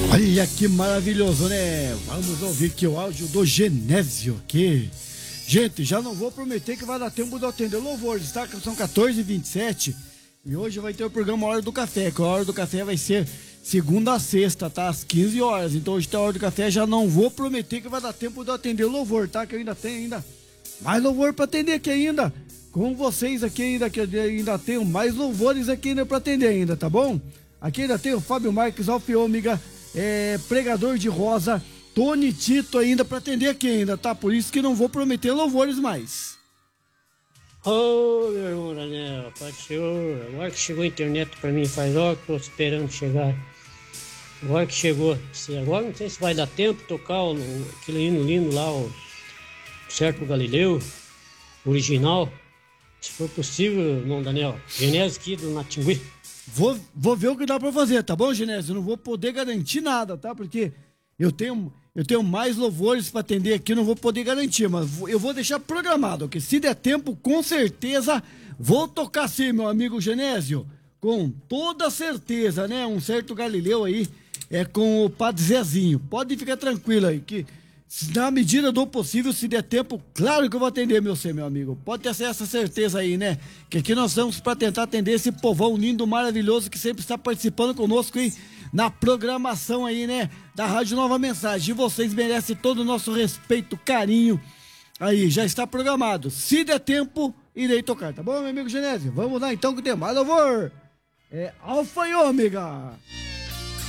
Olha que maravilhoso, né? Vamos ouvir aqui o áudio do Genésio aqui. Gente, já não vou prometer que vai dar tempo de eu atender louvores, tá? São 14h27 e hoje vai ter o programa Hora do Café, que a Hora do Café vai ser segunda a sexta, tá? Às 15 horas. Então hoje tem a Hora do Café, já não vou prometer que vai dar tempo de eu atender o louvor, tá? Que eu ainda tenho mais louvor pra atender aqui ainda. Com vocês aqui ainda, que eu ainda tenho mais louvores aqui ainda pra atender ainda, tá bom? Aqui ainda tem o Fábio Marques, Alfa e Ômega, Pregador de Rosa, Tony Tito ainda pra atender aqui ainda, tá? Por isso que não vou prometer louvores mais. Ô, meu irmão Daniel, Pai do Senhor, agora que chegou a internet pra mim, faz hora que tô esperando chegar. Agora que chegou, agora não sei se vai dar tempo de tocar aquele hino lindo lá, o Certo Galileu, original. Se for possível, irmão Daniel, Genésio aqui do Natingui. Vou ver o que dá pra fazer, tá bom, Genésio? Eu não vou poder garantir nada, tá? Porque eu tenho mais louvores pra atender aqui, não vou poder garantir, mas eu vou deixar programado, que se der tempo, com certeza, vou tocar sim, meu amigo Genésio. Com toda certeza, né? Um Certo Galileu aí, com o Padre Zezinho. Pode ficar tranquilo aí, que na medida do possível, se der tempo, claro que eu vou atender meu amigo. Pode ter essa certeza aí, né? Que aqui nós estamos para tentar atender esse povão lindo, maravilhoso, que sempre está participando conosco aí na programação aí, né? Da Rádio Nova Mensagem. E vocês merecem todo o nosso respeito, carinho. Aí, já está programado. Se der tempo, irei tocar, tá bom, meu amigo Genésio? Vamos lá então que tem mais louvor. Alfa e Ômega.